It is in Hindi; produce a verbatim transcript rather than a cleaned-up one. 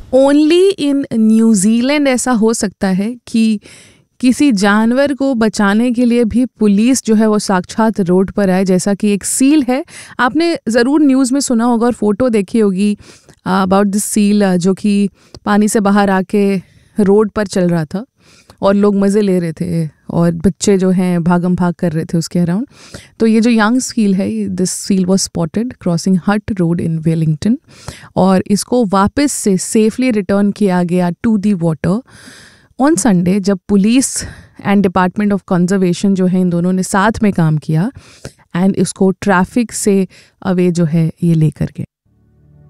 ओनली इन न्यूजीलैंड ऐसा हो सकता है कि किसी जानवर को बचाने के लिए भी पुलिस जो है वो साक्षात रोड पर आए, जैसा कि एक सील है। आपने ज़रूर न्यूज़ में सुना होगा और फोटो देखी होगी अबाउट दिस सील जो कि पानी से बाहर आके रोड पर चल रहा था और लोग मज़े ले रहे थे और बच्चे जो हैं भागम भाग कर रहे थे उसके अराउंड। तो ये जो यंग सील है, this seal was spotted crossing हट रोड इन वेलिंगटन और इसको वापस से सेफली रिटर्न किया गया to the water on Sunday, जब police and department of conservation जो है इन दोनों ने साथ में काम किया एंड इसको ट्रैफिक से अवे जो है ये लेकर गए।